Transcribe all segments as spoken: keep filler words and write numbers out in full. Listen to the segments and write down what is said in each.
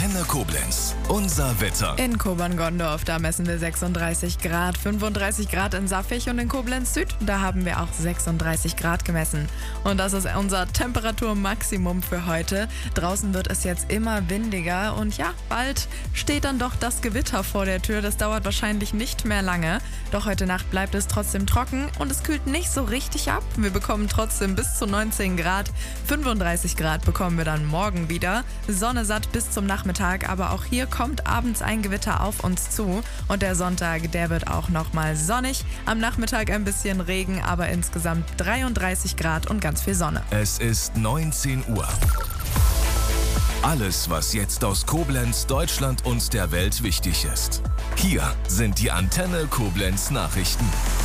Antenne Koblenz. Unser Wetter. In Kobern-Gondorf, da messen wir sechsunddreißig Grad, fünfunddreißig Grad in Saffig und in Koblenz Süd, da haben wir auch sechsunddreißig Grad gemessen. Und das ist unser Temperaturmaximum für heute. Draußen wird es jetzt immer windiger und ja, bald steht dann doch das Gewitter vor der Tür. Das dauert wahrscheinlich nicht mehr lange. Doch heute Nacht bleibt es trotzdem trocken und es kühlt nicht so richtig ab. Wir bekommen trotzdem bis zu neunzehn Grad. fünfunddreißig Grad bekommen wir dann morgen wieder. Sonne satt bis zum Nachmittag, aber auch hier kommt abends ein Gewitter auf uns zu. Und der Sonntag, der wird auch nochmal sonnig. Am Nachmittag ein bisschen Regen, aber insgesamt dreiunddreißig Grad und ganz viel Sonne. Es ist neunzehn Uhr. Alles, was jetzt aus Koblenz, Deutschland und der Welt wichtig ist. Hier sind die Antenne Koblenz Nachrichten.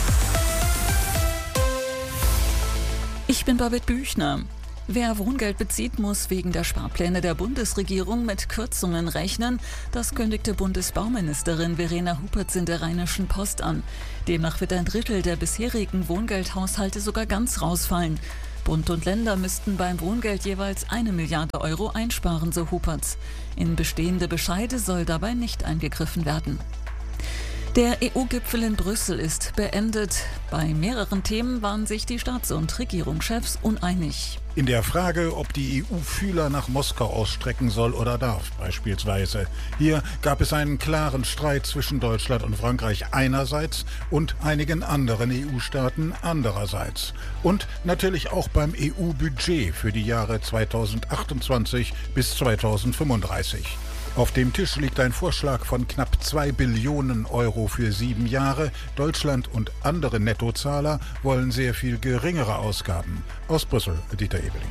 Ich bin Babette Büchner. Wer Wohngeld bezieht, muss wegen der Sparpläne der Bundesregierung mit Kürzungen rechnen. Das kündigte Bundesbauministerin Verena Hupertz in der Rheinischen Post an. Demnach wird ein Drittel der bisherigen Wohngeldhaushalte sogar ganz rausfallen. Bund und Länder müssten beim Wohngeld jeweils eine Milliarde Euro einsparen, so Hupertz. In bestehende Bescheide soll dabei nicht eingegriffen werden. Der E U-Gipfel in Brüssel ist beendet. Bei mehreren Themen waren sich die Staats- und Regierungschefs uneinig. In der Frage, ob die E U Fühler nach Moskau ausstrecken soll oder darf, beispielsweise. Hier gab es einen klaren Streit zwischen Deutschland und Frankreich einerseits und einigen anderen E U-Staaten andererseits. Und natürlich auch beim E U-Budget für die Jahre zweitausendachtundzwanzig bis zweitausendfünfunddreißig. Auf dem Tisch liegt ein Vorschlag von knapp zwei Billionen Euro für sieben Jahre. Deutschland und andere Nettozahler wollen sehr viel geringere Ausgaben. Aus Brüssel, Dieter Ebeling.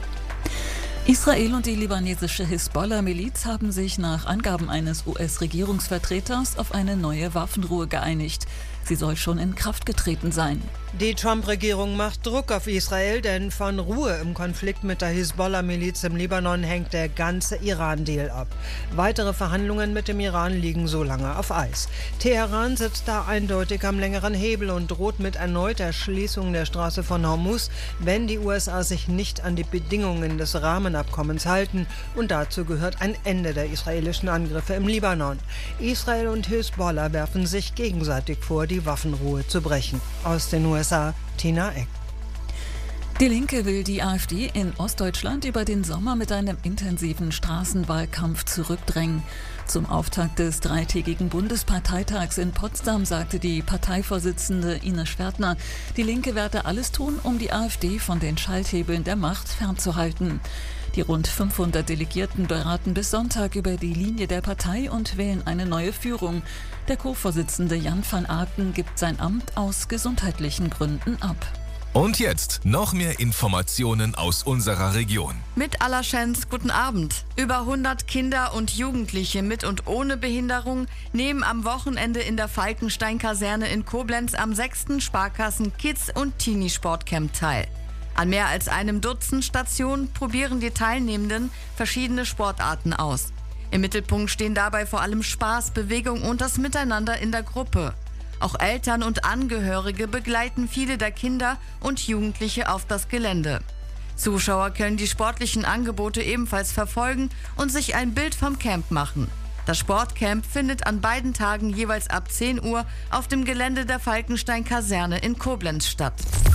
Israel und die libanesische Hisbollah-Miliz haben sich nach Angaben eines U S-Regierungsvertreters auf eine neue Waffenruhe geeinigt. Sie soll schon in Kraft getreten sein. Die Trump-Regierung macht Druck auf Israel, denn von Ruhe im Konflikt mit der Hisbollah-Miliz im Libanon hängt der ganze Iran-Deal ab. Weitere Verhandlungen mit dem Iran liegen so lange auf Eis. Teheran sitzt da eindeutig am längeren Hebel und droht mit erneuter Schließung der Straße von Hormuz, wenn die U S A sich nicht an die Bedingungen des Rahmenabkommens halten. Und dazu gehört ein Ende der israelischen Angriffe im Libanon. Israel und Hisbollah werfen sich gegenseitig vor, die Waffenruhe zu brechen. Aus den U S A, Tina Eck. Die Linke will die AfD in Ostdeutschland über den Sommer mit einem intensiven Straßenwahlkampf zurückdrängen. Zum Auftakt des dreitägigen Bundesparteitags in Potsdam sagte die Parteivorsitzende Ines Schwertner, die Linke werde alles tun, um die AfD von den Schalthebeln der Macht fernzuhalten. Die rund fünfhundert Delegierten beraten bis Sonntag über die Linie der Partei und wählen eine neue Führung. Der Co-Vorsitzende Jan van Aken gibt sein Amt aus gesundheitlichen Gründen ab. Und jetzt noch mehr Informationen aus unserer Region. Mit Allerschens, guten Abend. Über hundert Kinder und Jugendliche mit und ohne Behinderung nehmen am Wochenende in der Falkenstein-Kaserne in Koblenz am sechsten Sparkassen Kids- und Teenie-Sportcamp teil. An mehr als einem Dutzend Stationen probieren die Teilnehmenden verschiedene Sportarten aus. Im Mittelpunkt stehen dabei vor allem Spaß, Bewegung und das Miteinander in der Gruppe. Auch Eltern und Angehörige begleiten viele der Kinder und Jugendliche auf das Gelände. Zuschauer können die sportlichen Angebote ebenfalls verfolgen und sich ein Bild vom Camp machen. Das Sportcamp findet an beiden Tagen jeweils ab zehn Uhr auf dem Gelände der Falkenstein-Kaserne in Koblenz statt.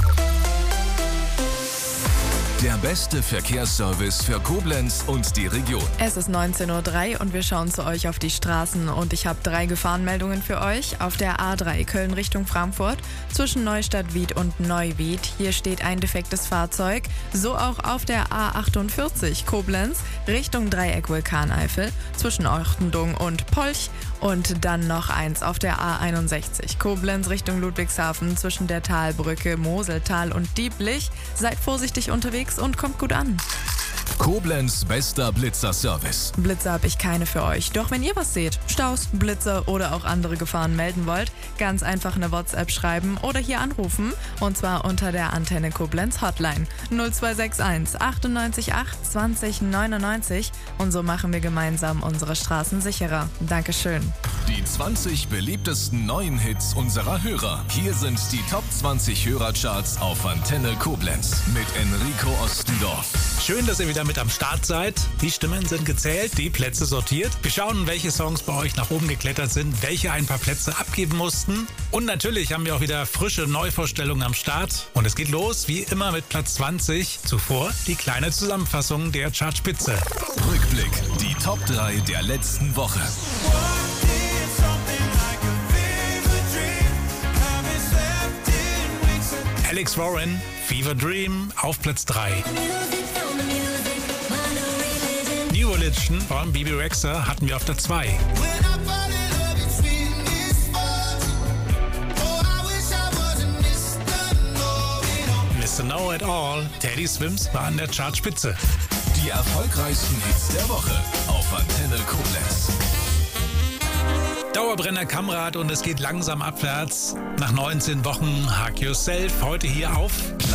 Der beste Verkehrsservice für Koblenz und die Region. Es ist neunzehn Uhr drei und wir schauen zu euch auf die Straßen und ich habe drei Gefahrenmeldungen für euch. Auf der A drei Köln Richtung Frankfurt zwischen Neustadt-Wied und Neuwied. Hier steht ein defektes Fahrzeug. So auch auf der A achtundvierzig Koblenz Richtung Dreieck Vulkaneifel zwischen Ortendung und Polch. Und dann noch eins auf der A einundsechzig Koblenz Richtung Ludwigshafen zwischen der Talbrücke Moseltal und Dieblich. Seid vorsichtig unterwegs und kommt gut an. Koblenz bester Blitzer-Service. Blitzer habe ich keine für euch. Doch wenn ihr was seht, Staus, Blitzer oder auch andere Gefahren melden wollt, ganz einfach eine WhatsApp schreiben oder hier anrufen. Und zwar unter der Antenne Koblenz Hotline null zwei sechs eins achtundneunzig acht zwanzig neunundneunzig. Und so machen wir gemeinsam unsere Straßen sicherer. Dankeschön. Die zwanzig beliebtesten neuen Hits unserer Hörer. Hier sind die Top zwanzig Hörercharts auf Antenne Koblenz mit Enrico Ostendorf. Schön, dass ihr wieder mit am Start seid. Die Stimmen sind gezählt, die Plätze sortiert. Wir schauen, welche Songs bei euch nach oben geklettert sind, welche ein paar Plätze abgeben mussten. Und natürlich haben wir auch wieder frische Neuvorstellungen am Start. Und es geht los, wie immer, mit Platz zwanzig. Zuvor die kleine Zusammenfassung der Chartspitze. Rückblick, die Top drei der letzten Woche. Alex Warren, Fever Dream auf Platz drei. New Religion von Bebe Rexha hatten wir auf der zwei. Mister Know It All, Teddy Swims war an der Chartspitze. Die erfolgreichsten Hits der Woche auf Antenne Koblenz. Dauerbrenner Kamrad und es geht langsam abwärts. Nach neunzehn Wochen Hug Yourself, heute hier auf